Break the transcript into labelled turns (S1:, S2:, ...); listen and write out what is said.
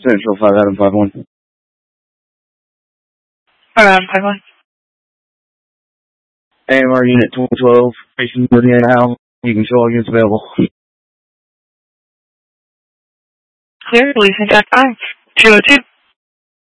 S1: Central 5 Adam 5-1.
S2: 5 Adam 5-1.
S1: AMR Unit 2012, station within now. You can show all units available.
S2: Clear, releasing Jack 5. 202.